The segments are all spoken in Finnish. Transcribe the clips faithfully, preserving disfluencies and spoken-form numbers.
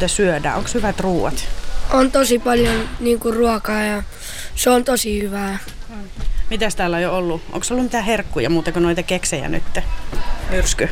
muuten syödään? Onko hyvät ruuat? On tosi paljon niin kuin ruokaa ja se on tosi hyvää. Mitäs täällä on jo ollut? Onko ollut mitään herkkuja muuta kuin noita keksejä nyt? Myrsky.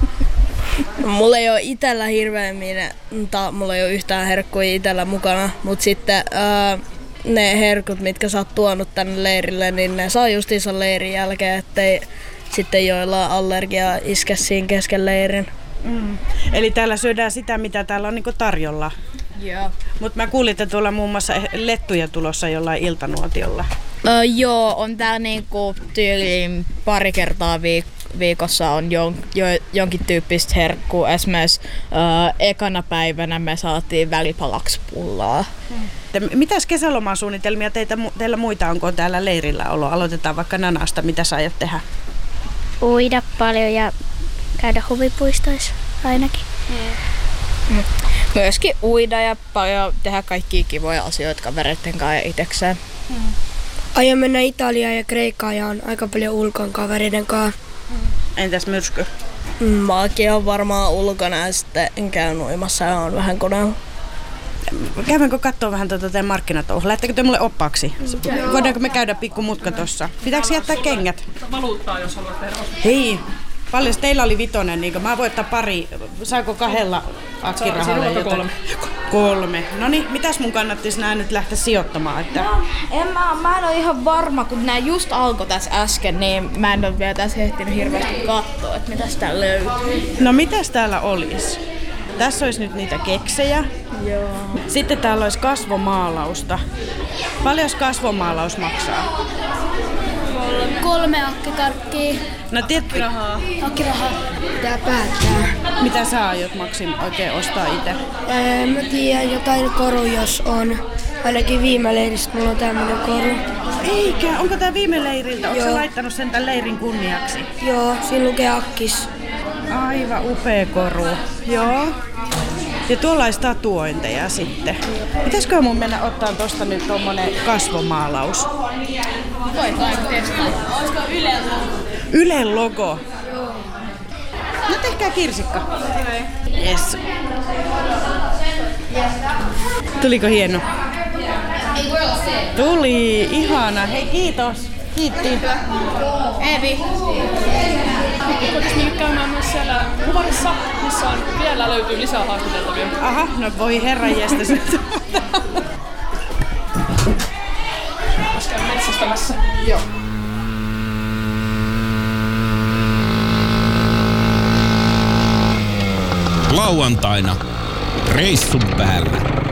Mulla ei ole itellä hirveän minä, mulla ei ole yhtään herkkuja itellä mukana, mutta sitten ää, ne herkut, mitkä sä oot tuonut tänne leirille, niin ne saa justiinsa leirin jälkeen, ettei sitten joilla allergia iske siinä kesken leirin. Mm. Eli täällä syödään sitä, mitä täällä on niinku tarjolla. Joo. Mutta mä kuulin, että tuolla muun muassa lettuja tulossa jollain iltanuotiolla. Öö, joo, on täällä niinku tyyliin pari kertaa viik- viikossa on jon, jo, jonkin tyyppistä herkkua. Esimerkiksi öö, ekana päivänä me saatiin välipalaksi pullaa. Hmm. Mitäs kesälomasuunnitelmia teitä, teillä muita onko täällä leirillä ollut? Aloitetaan vaikka Nanasta. Mitä sä aiot tehdä? Uida paljon ja käydä huvipuistoissa ainakin. Hmm. Myöskin uida ja paljon tehdä kaikkia kivoja asioita kavereiden kanssa ja itsekseen. Hmm. Aion mennä Italiaan ja Kreikkaan ja on aika paljon ulkon kavereiden kanssa. Entäs myrsky? Mäkin on varmaan ulkona ja sitten käyn uimassa ja on vähän koneella. Käydäänkö katsoa vähän tuota teidän markkinatouhua? Lähettekö te mulle oppaaksi? Joo. Voidaanko me käydä pikku mutka tossa? Pitääkö jättää kengät? Valuuttaa, jos haluat tehdä. Hei! Paljon teillä oli vitonen, niin mä voin ottaa pari. Saako kahdella akkirahalla jotain? Kolme. Kolme. Noniin, mitäs mun kannattaisi nää nyt lähteä sijoittamaan? Että... No, en mä, mä en ole ihan varma, kun nää just alkoi tässä äsken, niin mä en ole vielä tässä ehtinyt hirveästi katsoa, että mitäs täällä löytyy. No mitäs täällä olisi? Tässä olisi nyt niitä keksejä. Joo. Sitten täällä olisi kasvomaalausta. Paljonko kasvomaalaus maksaa? Kolme akkikarkkia. No tiedät, Akkirahaa. Pitää päättää. mitä sä aiot Maksim oikein ostaa itse? Ää, mä tiedän jotain koru, jos on. Ainakin viime leiristä mulla on tämmönen koru. Eikä, onko tää viime leiriltä? Onko Joo. sä laittanut sen tän leirin kunniaksi? Joo, siinä lukee akkis. Aivan upea koru. Joo. Ja tuolla olisi tatuointeja sitten. Pitäisikö mun mennä ottaa tosta nyt tommonen kasvomaalaus? Voitais testaa. Olisiko Ylen logo? Ylen logo? No tehkää kirsikka. Yes. Tuliko hieno? Tuli, ihana. Hei, kiitos. Kiitti. Evi. Voitaisiin mennä käymään myös siellä Kuvarissa, missä on vielä löytyy lisää haastateltavia. Aha, no voi herran jästä sitten. Voisi käydä metsästämässä. Joo. Lauantaina reissun päällä.